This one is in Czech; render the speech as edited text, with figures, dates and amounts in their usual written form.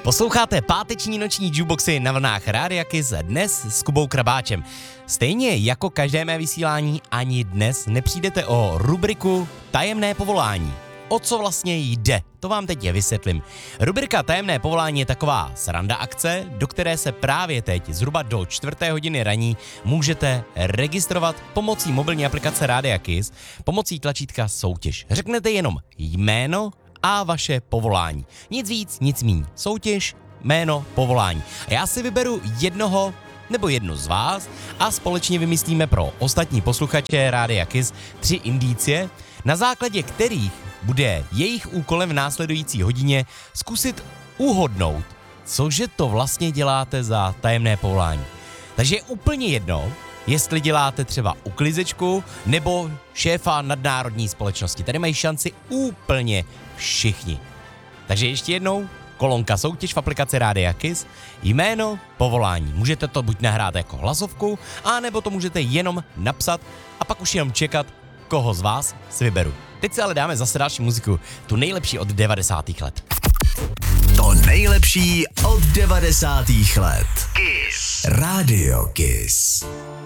Posloucháte páteční noční jukeboxy na vlnách Rádia Kiss dnes s Kubou Krabáčem. Stejně jako každé mé vysílání, ani dnes nepřijdete o rubriku Tajemné povolání. O co vlastně jde? To vám teď vysvětlím. Rubrika Tajemné povolání je taková sranda akce, do které se právě teď zhruba do 4:00 raní můžete registrovat pomocí mobilní aplikace Rádia Kiss, pomocí tlačítka soutěž. Řeknete jenom jméno a vaše povolání. Nic víc, nic míň. Soutěž, jméno, povolání. A já si vyberu jednoho nebo jednu z vás a společně vymyslíme pro ostatní posluchače Rádia Kiss 3 indicie, na základě kterých bude jejich úkolem v následující hodině zkusit uhodnout, cože to vlastně děláte za tajemné povolání. Takže je úplně jedno, jestli děláte třeba uklizečku nebo šéfa nadnárodní společnosti. Tady mají šanci úplně všichni. Takže ještě jednou, kolonka soutěž v aplikaci Rádia Kiss, jméno, povolání. Můžete to buď nahrát jako hlasovku, anebo to můžete jenom napsat a pak už jenom čekat, koho z vás si vyberu. Teď si ale dáme zase další muziku, tu nejlepší od 90. let. To nejlepší od 90. let. Kiss. Radio Kiss.